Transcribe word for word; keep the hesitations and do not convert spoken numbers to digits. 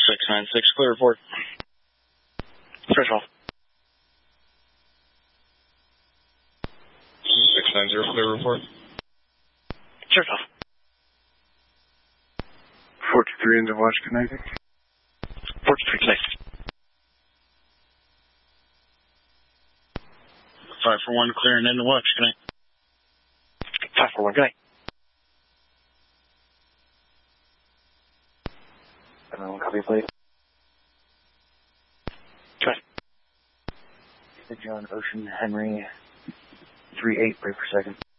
six nine six, clear report. Fresh off. six nine zero, clear report. Fresh off. four two three, engine watch connected. four two three, connected. five four one, clearing in the watch, connect. five four one, good night. Uh, copy, please. Go ahead. John Ocean Henry three eight, break per second.